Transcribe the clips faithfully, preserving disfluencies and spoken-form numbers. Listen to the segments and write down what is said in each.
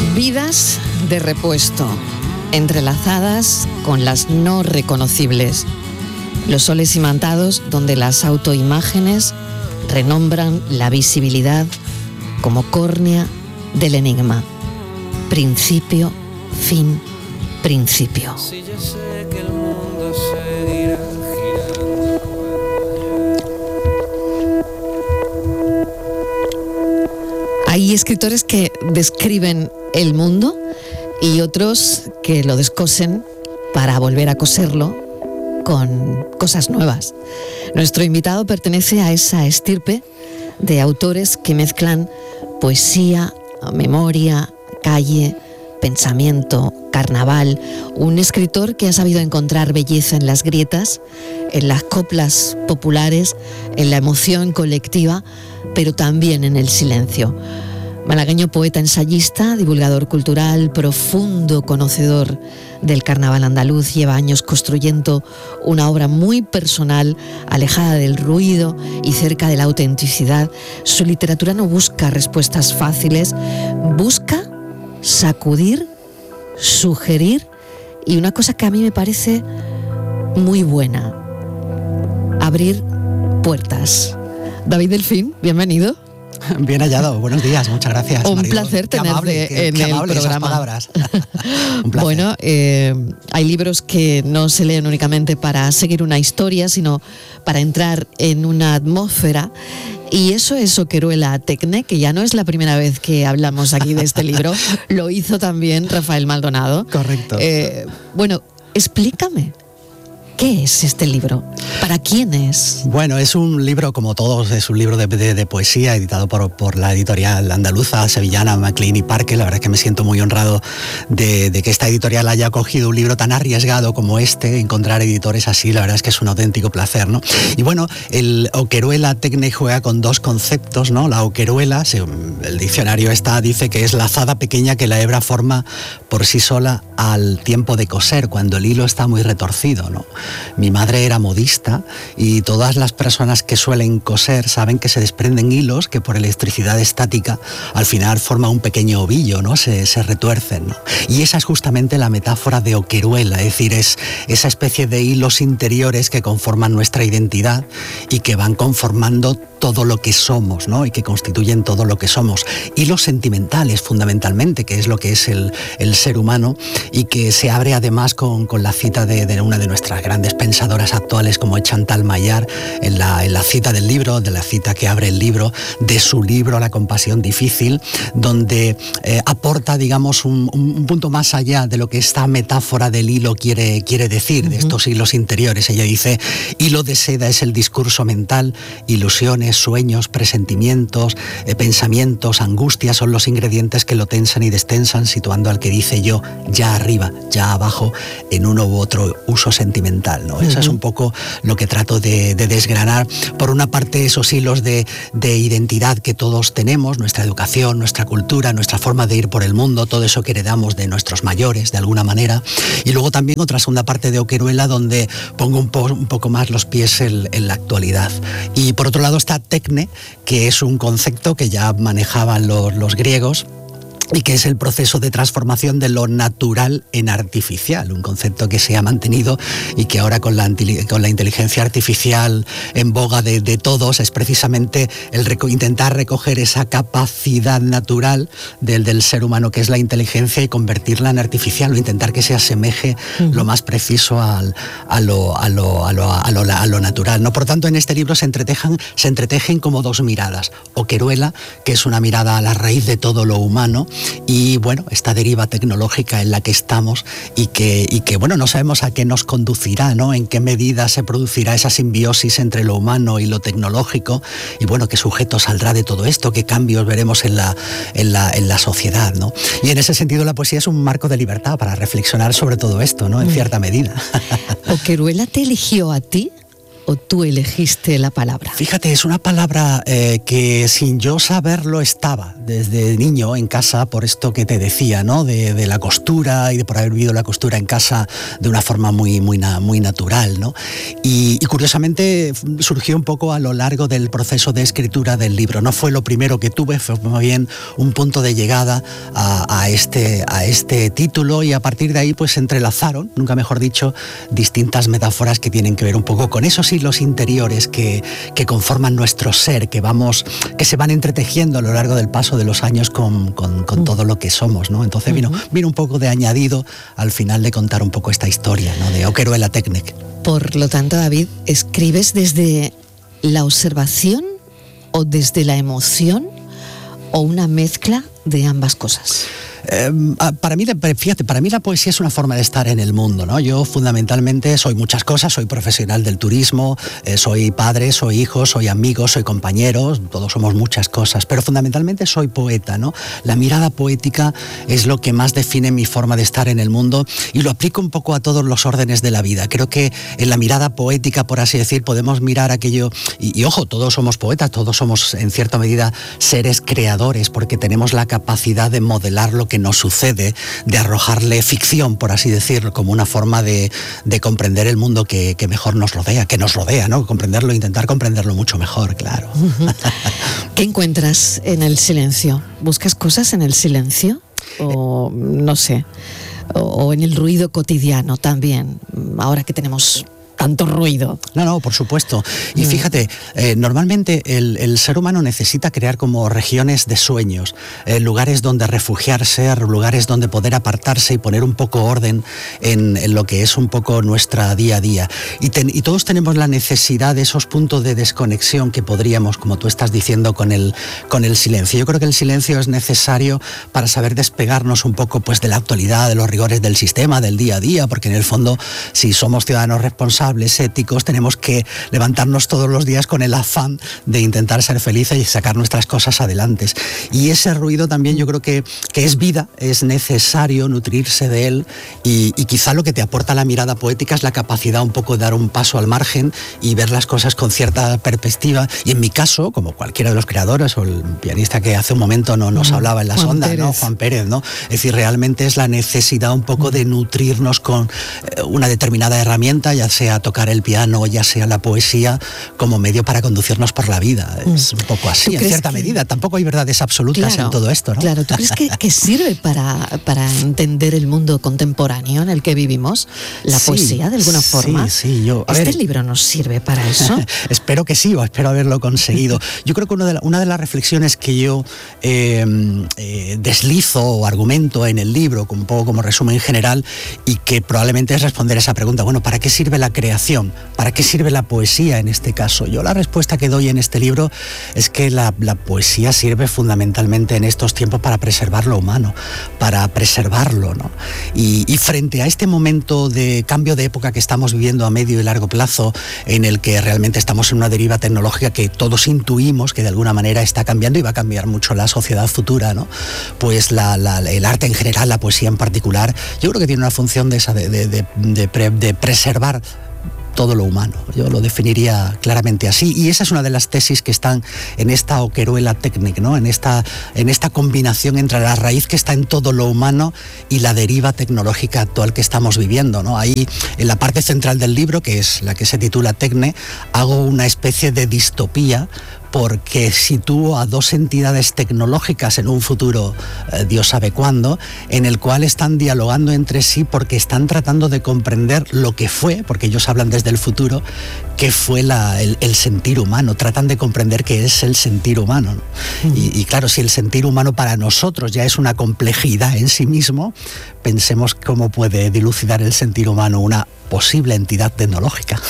Vidas de repuesto, entrelazadas con las no reconocibles. Los soles imantados donde las autoimágenes renombran la visibilidad como córnea del enigma. Principio, fin, principio. Si yo sé que el mundo seguirá girando. Hay escritores que describen el mundo y otros que lo descosen para volver a coserlo con cosas nuevas. Nuestro invitado pertenece a esa estirpe de autores que mezclan poesía, memoria, calle, pensamiento, carnaval. Un escritor que ha sabido encontrar belleza en las grietas, en las coplas populares, en la emoción colectiva, pero también en el silencio. Malagueño, poeta, ensayista, divulgador cultural, profundo conocedor del carnaval andaluz, lleva años construyendo una obra muy personal, alejada del ruido y cerca de la autenticidad. Su literatura no busca respuestas fáciles, busca sacudir, sugerir y una cosa que a mí me parece muy buena, abrir puertas. David Delfín, bienvenido. Bien hallado, buenos días, muchas gracias. Un Marilo. placer tenerte amable, qué, en qué el amable programa. Esas palabras. Un placer. Bueno, eh, hay libros que no se leen únicamente para seguir una historia, sino para entrar en una atmósfera. Y eso es Oqueruela Tecne, que ya no es la primera vez que hablamos aquí de este libro. Lo hizo también Rafael Maldonado. Correcto. Eh, bueno, explícame. ¿Qué es este libro? ¿Para quién es? Bueno, es un libro, como todos, es un libro de, de, de poesía editado por, por la editorial andaluza, sevillana, Maclean y Parque. La verdad es que me siento muy honrado de, de que esta editorial haya cogido un libro tan arriesgado como este. Encontrar editores así, la verdad es que es un auténtico placer, ¿no? Y bueno, el Oqueruela Tecne juega con dos conceptos, ¿no? La oqueruela, el diccionario está, dice que es la azada pequeña que la hebra forma por sí sola al tiempo de coser, cuando el hilo está muy retorcido, ¿no? Mi madre era modista y todas las personas que suelen coser saben que se desprenden hilos que por electricidad estática al final forma un pequeño ovillo, ¿no? Se, se retuercen, ¿no? Y esa es justamente la metáfora de oqueruela, es decir, es esa especie de hilos interiores que conforman nuestra identidad y que van conformando todo lo que somos, ¿no? Y que constituyen todo lo que somos. Hilos sentimentales, fundamentalmente, que es lo que es el, el ser humano, y que se abre además con, con la cita de, de una de nuestras grandes pensadoras actuales como Chantal Maillard, en la, en la cita del libro, de la cita que abre el libro, de su libro La compasión difícil, donde eh, aporta, digamos, un, un punto más allá de lo que esta metáfora del hilo quiere, quiere decir, uh-huh. de estos hilos interiores. Ella dice, hilo de seda es el discurso mental, ilusiones, sueños, presentimientos, eh, pensamientos, angustias son los ingredientes que lo tensan y destensan, situando al que dice yo ya arriba, ya abajo, en uno u otro uso sentimental, ¿no? Uh-huh. Eso es un poco lo que trato de, de desgranar. Por una parte, esos hilos de, de identidad que todos tenemos, nuestra educación, nuestra cultura, nuestra forma de ir por el mundo, todo eso que heredamos de nuestros mayores, de alguna manera. Y luego también otra segunda parte de Oqueruela, donde pongo un, po, un poco más los pies en, en la actualidad. Y por otro lado está Tecne, que es un concepto que ya manejaban los, los griegos, y que es el proceso de transformación de lo natural en artificial, un concepto que se ha mantenido y que ahora con la, con la inteligencia artificial en boga de, de todos es precisamente el reco- intentar recoger esa capacidad natural del, del ser humano que es la inteligencia y convertirla en artificial o intentar que se asemeje uh-huh. lo más preciso al, a, lo, a, lo, a, lo, a, lo, a lo natural, ¿no? Por tanto, en este libro se entretejan, se entretejen como dos miradas. Oqueruela, que es una mirada a la raíz de todo lo humano, y bueno, esta deriva tecnológica en la que estamos y que, y que bueno, no sabemos a qué nos conducirá, ¿no? En qué medida se producirá esa simbiosis entre lo humano y lo tecnológico, y bueno, qué sujeto saldrá de todo esto, qué cambios veremos en la, en la, en la sociedad, ¿no? Y en ese sentido la poesía es un marco de libertad para reflexionar sobre todo esto, ¿no? En cierta medida. ¿Oqueruela te eligió a ti? o tú elegiste la palabra? Fíjate, es una palabra eh, que sin yo saberlo estaba desde niño en casa, por esto que te decía, ¿no? De, de la costura y de por haber vivido la costura en casa de una forma muy, muy, muy natural, ¿no? Y, y curiosamente surgió un poco a lo largo del proceso de escritura del libro. No fue lo primero que tuve, fue más bien un punto de llegada a, a, este, a este título, y a partir de ahí pues se entrelazaron, nunca mejor dicho, distintas metáforas que tienen que ver un poco con esos hilos interiores que, que conforman nuestro ser, que vamos, que se van entretejiendo a lo largo del paso de los años con, con, con todo lo que somos, ¿no? Entonces vino, vino un poco de añadido al final de contar un poco esta historia, ¿no? De Oqueruela Tecnic. Por lo tanto, David, ¿escribes desde la observación o desde la emoción o una mezcla de ambas cosas? Eh, para mí, fíjate, para mí la poesía es una forma de estar en el mundo, ¿no? Yo fundamentalmente soy muchas cosas, soy profesional del turismo, eh, soy padre, soy hijo, soy amigo, soy compañero, todos somos muchas cosas, pero fundamentalmente soy poeta, ¿no? La mirada poética es lo que más define mi forma de estar en el mundo, y lo aplico un poco a todos los órdenes de la vida. Creo que en la mirada poética, por así decir, podemos mirar aquello, y, y ojo, todos somos poetas, todos somos en cierta medida seres creadores, porque tenemos la capacidad de modelar lo que nos sucede, de arrojarle ficción, por así decirlo, como una forma de, de comprender el mundo que, que mejor nos rodea, que nos rodea, ¿no? Comprenderlo, intentar comprenderlo mucho mejor, claro. Uh-huh. ¿Qué encuentras en el silencio? ¿Buscas cosas en el silencio? O no sé, o, o en el ruido cotidiano también, ahora que tenemos tanto ruido. No, no, por supuesto. Y fíjate, eh, normalmente el, el ser humano necesita crear como regiones de sueños, eh, lugares donde refugiarse, lugares donde poder apartarse y poner un poco orden en, en lo que es un poco nuestra día a día. Y, ten, y todos tenemos la necesidad de esos puntos de desconexión que podríamos, como tú estás diciendo, con el, con el silencio. Yo creo que el silencio es necesario para saber despegarnos un poco pues, de la actualidad, de los rigores del sistema, del día a día, porque en el fondo, si somos ciudadanos responsables, éticos, tenemos que levantarnos todos los días con el afán de intentar ser felices y sacar nuestras cosas adelante. Y ese ruido también yo creo que, que es vida, es necesario nutrirse de él, y, y quizá lo que te aporta la mirada poética es la capacidad un poco de dar un paso al margen y ver las cosas con cierta perspectiva. Y en mi caso, como cualquiera de los creadores o el pianista que hace un momento no, nos hablaba en las Juan ondas, Pérez. ¿no? Juan Pérez, ¿no? Es decir, realmente es la necesidad un poco de nutrirnos con una determinada herramienta, ya sea tocar el piano, ya sea la poesía, como medio para conducirnos por la vida. Es un poco así, en cierta que... medida. Tampoco hay verdades absolutas claro, en todo esto, ¿no? Claro, ¿tú crees que, que sirve para, para entender el mundo contemporáneo en el que vivimos? La sí, poesía, de alguna forma. Sí, sí, yo... A ¿Este ver, libro nos sirve para eso? Espero que sí, o espero haberlo conseguido. Yo creo que una de, la, una de las reflexiones que yo eh, eh, deslizo o argumento en el libro, un poco como resumen general, y que probablemente es responder esa pregunta, bueno, ¿para qué sirve la creación? ¿Para qué sirve la poesía en este caso? Yo la respuesta que doy en este libro es que la, la poesía sirve fundamentalmente en estos tiempos para preservar lo humano, para preservarlo, ¿no? Y, y frente a este momento de cambio de época que estamos viviendo a medio y largo plazo, en el que realmente estamos en una deriva tecnológica que todos intuimos que de alguna manera está cambiando y va a cambiar mucho la sociedad futura, ¿no? Pues la, la, el arte en general, la poesía en particular, yo creo que tiene una función de esa, de, de, de, de, pre, de preservar todo lo humano. Yo lo definiría claramente así, y esa es una de las tesis que están en esta Oqueruela Tecnic, ¿no? En esta, en esta combinación entre la raíz que está en todo lo humano y la deriva tecnológica actual que estamos viviendo, ¿no? Ahí, en la parte central del libro, que es la que se titula Tecne, hago una especie de distopía, porque sitúo a dos entidades tecnológicas en un futuro, eh, Dios sabe cuándo, en el cual están dialogando entre sí porque están tratando de comprender lo que fue, porque ellos hablan desde el futuro, qué fue la, el, el sentir humano, tratan de comprender qué es el sentir humano, ¿no? Mm. Y, y claro, si el sentir humano para nosotros ya es una complejidad en sí mismo, pensemos cómo puede dilucidar el sentir humano una posible entidad tecnológica.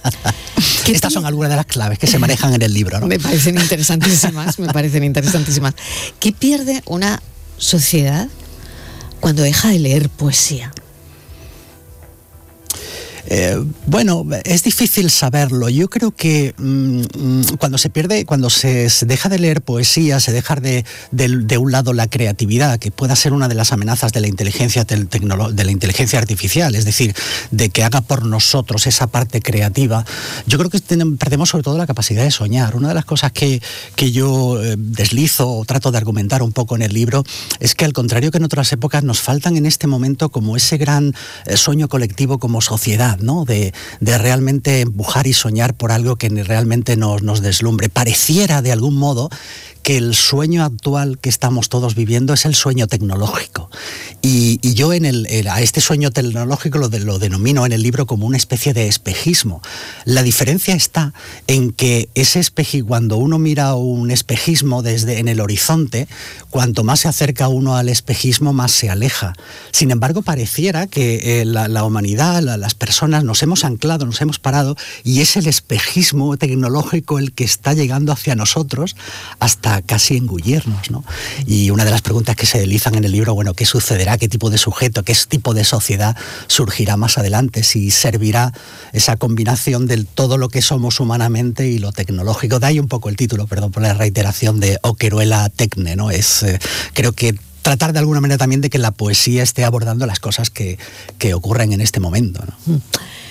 Mm. Estas son algunas de las claves que se manejan en el libro, ¿no? Me parecen interesantísimas, me parecen interesantísimas. ¿Qué pierde una sociedad cuando deja de leer poesía? Eh, bueno, es difícil saberlo. Yo creo que mmm, cuando se pierde, cuando se, se deja de leer poesía, se deja de, de, de un lado la creatividad, que pueda ser una de las amenazas de la inteligencia tecnolo- de la inteligencia artificial, es decir, de que haga por nosotros esa parte creativa. Yo creo que tenemos, perdemos sobre todo la capacidad de soñar. Una de las cosas que, que yo eh, deslizo o trato de argumentar un poco en el libro es que, al contrario que en otras épocas, nos faltan en este momento como ese gran eh, sueño colectivo como sociedad, ¿no? De, de realmente empujar y soñar por algo que realmente nos, nos deslumbre. Pareciera de algún modo que el sueño actual que estamos todos viviendo es el sueño tecnológico. Y, y yo en el, el, a este sueño tecnológico lo, de, lo denomino en el libro como una especie de espejismo. La diferencia está en que ese espejismo, cuando uno mira un espejismo desde en el horizonte, cuanto más se acerca uno al espejismo, más se aleja. Sin embargo, pareciera que eh, la, la humanidad, la, las personas, nos hemos anclado, nos hemos parado, y es el espejismo tecnológico el que está llegando hacia nosotros hasta casi engullirnos, ¿no? Y una de las preguntas que se deslizan en el libro, bueno, ¿qué sucederá? ¿Qué tipo de sujeto, qué tipo de sociedad surgirá más adelante? Si servirá esa combinación de todo lo que somos humanamente y lo tecnológico. De ahí un poco el título, perdón por la reiteración, de Oqueruela Tecne, ¿no? Es, eh, creo que tratar de alguna manera también de que la poesía esté abordando las cosas que, que ocurren en este momento, ¿no?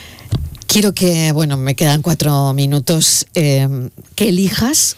Quiero que, bueno, me quedan cuatro minutos, eh, que elijas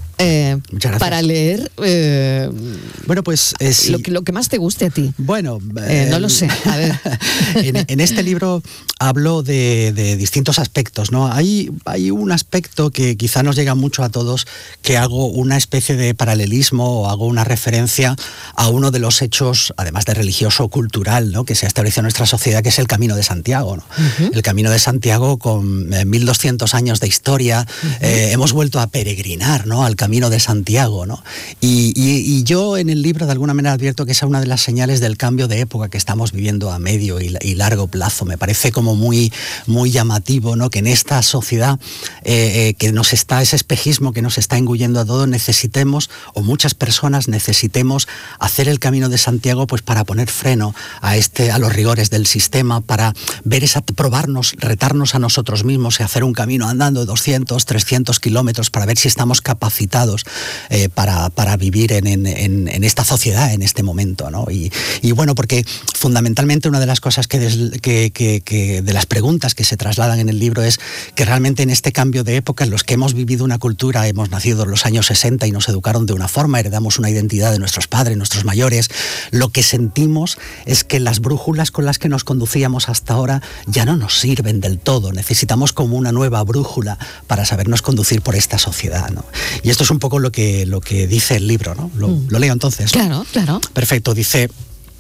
Eh, para leer eh, bueno, pues eh, sí. lo, que, lo que más te guste a ti. Bueno, eh, no lo sé. A ver. en, en este libro hablo de, de distintos aspectos, ¿no? Hay, hay un aspecto que quizá nos llega mucho a todos, que hago una especie de paralelismo o hago una referencia a uno de los hechos, además de religioso o cultural, ¿no?, que se ha establecido en nuestra sociedad, que es el Camino de Santiago, ¿no? Uh-huh. El Camino de Santiago, con eh, mil doscientos años de historia, uh-huh. eh, hemos vuelto a peregrinar, ¿no?, al Camino de Santiago, ¿no? Y, y, y yo en el libro de alguna manera advierto que esa es una de las señales del cambio de época que estamos viviendo a medio y, y largo plazo. Me parece como muy, muy llamativo, ¿no?, que en esta sociedad eh, eh, que nos está, ese espejismo que nos está engullendo a todos, necesitemos, o muchas personas necesitemos, hacer el Camino de Santiago, pues para poner freno a, este, a los rigores del sistema, para ver esa, probarnos, retarnos a nosotros mismos y hacer un camino andando doscientos, trescientos kilómetros para ver si estamos capacitados Eh, para, para vivir en, en, en esta sociedad, en este momento, ¿no? Y, y bueno, porque fundamentalmente una de las cosas que, des, que, que, que de las preguntas que se trasladan en el libro es que realmente en este cambio de época, en los que hemos vivido una cultura, hemos nacido en los años sesenta y nos educaron de una forma, heredamos una identidad de nuestros padres, nuestros mayores, lo que sentimos es que las brújulas con las que nos conducíamos hasta ahora ya no nos sirven del todo. Necesitamos como una nueva brújula para sabernos conducir por esta sociedad, ¿no? Y esto es un poco lo que, lo que dice el libro, ¿no? Lo, mm. lo leo entonces, ¿no? Claro, claro. Perfecto, dice: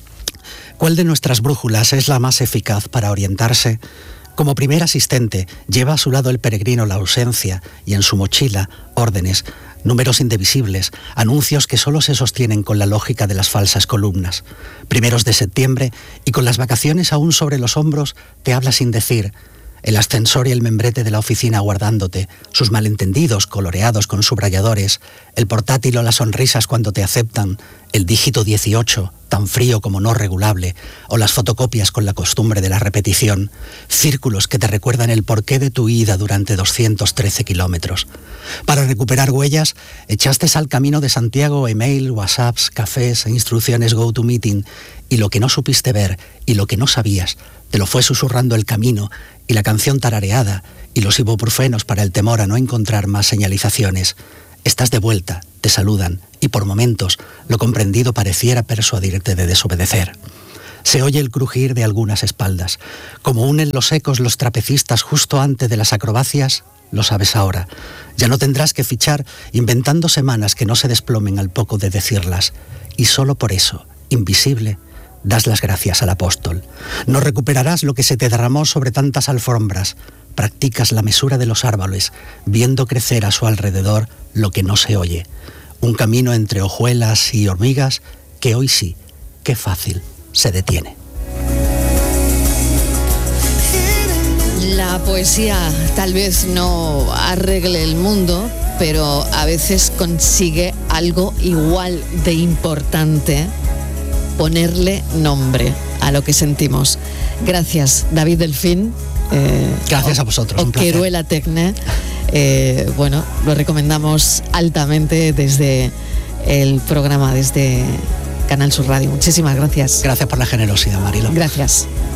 ¿cuál de nuestras brújulas es la más eficaz para orientarse? Como primer asistente, lleva a su lado el peregrino la ausencia y en su mochila órdenes, números indivisibles, anuncios que solo se sostienen con la lógica de las falsas columnas. Primeros de septiembre y con las vacaciones aún sobre los hombros, te habla sin decir. El ascensor y el membrete de la oficina aguardándote, sus malentendidos coloreados con subrayadores, el portátil o las sonrisas cuando te aceptan, el dígito dieciocho, tan frío como no regulable, o las fotocopias con la costumbre de la repetición, círculos que te recuerdan el porqué de tu ida durante doscientos trece kilómetros. Para recuperar huellas, echaste al Camino de Santiago email, whatsapps, cafés, instrucciones GoToMeeting, y lo que no supiste ver y lo que no sabías, te lo fue susurrando el camino y la canción tarareada y los ibuprofenos para el temor a no encontrar más señalizaciones. Estás de vuelta, te saludan, y por momentos lo comprendido pareciera persuadirte de desobedecer. Se oye el crujir de algunas espaldas. Como unen los ecos los trapecistas justo antes de las acrobacias, lo sabes ahora. Ya no tendrás que fichar inventando semanas que no se desplomen al poco de decirlas. Y solo por eso, invisible, das las gracias al apóstol. No recuperarás lo que se te derramó sobre tantas alfombras. Practicas la mesura de los árboles, viendo crecer a su alrededor lo que no se oye. Un camino entre hojuelas y hormigas que hoy sí, qué fácil, se detiene. La poesía tal vez no arregle el mundo, pero a veces consigue algo igual de importante: ponerle nombre a lo que sentimos. Gracias, David Delfín. Eh, Gracias o, a vosotros. O un placer. Queruela Tecne. Eh, bueno, lo recomendamos altamente desde el programa, desde Canal Sur Radio. Muchísimas gracias. Gracias por la generosidad, Marilo. Gracias.